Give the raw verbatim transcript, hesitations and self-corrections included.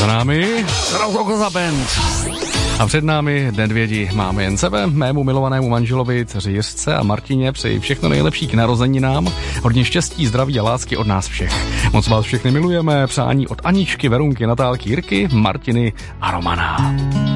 Za námi Raukoza Band. A před námi Nedvědi máme jen sebe, mému milovanému manželovi, dceři Jiřce a Martině přeji všechno nejlepší k narozeninám, hodně štěstí, zdraví a lásky od nás všech. Moc vás všechny milujeme, přání od Aničky, Verunky, Natálky, Jirky, Martiny a Romana.